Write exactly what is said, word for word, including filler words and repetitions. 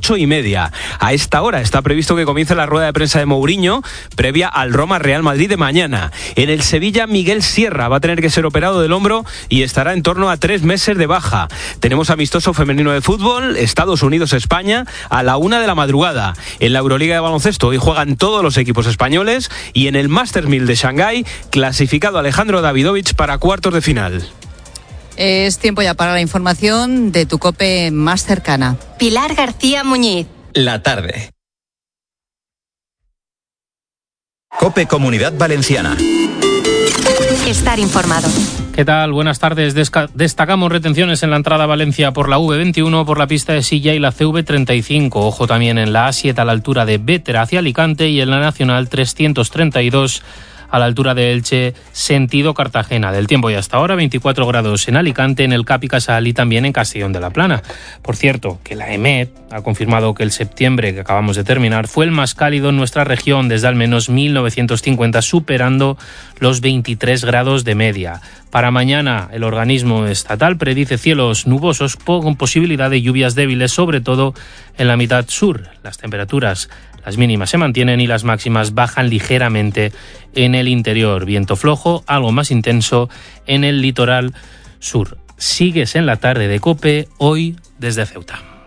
ocho y media. A esta hora está previsto que comience la rueda de prensa de Mourinho, previa al Roma-Real Madrid de mañana. En el Sevilla, Miguel Sierra va a tener que ser operado del hombro y estará en torno a tres meses de baja. Tenemos amistoso femenino de fútbol, Estados Unidos-España, a la una de la madrugada. En la Euroliga de baloncesto hoy juegan todos los equipos españoles y en el Masters mil de Shanghái, clasificado Alejandro Davidovich para cuartos de final. Es tiempo ya para la información de tu COPE más cercana. Pilar García Muñiz. La tarde. COPE Comunidad Valenciana. Estar informado. ¿Qué tal? Buenas tardes. Desca- destacamos retenciones en la entrada a Valencia por la U V veintiuno, por la pista de Silla y la C V treinta y cinco. Ojo también en la A siete a la altura de Bétera hacia Alicante y en la Nacional trescientos treinta y dos a la altura de Elche, sentido Cartagena. Del tiempo y hasta ahora, veinticuatro grados en Alicante, en el Cap y Casal y también en Castellón de la Plana. Por cierto, que la EMET ha confirmado que el septiembre que acabamos de terminar fue el más cálido en nuestra región desde al menos mil novecientos cincuenta, superando los veintitrés grados de media. Para mañana, el organismo estatal predice cielos nubosos con posibilidad de lluvias débiles, sobre todo en la mitad sur. Las temperaturas, las mínimas se mantienen y las máximas bajan ligeramente en el interior. Viento flojo, algo más intenso en el litoral sur. Sigues en la tarde de COPE, hoy desde Ceuta.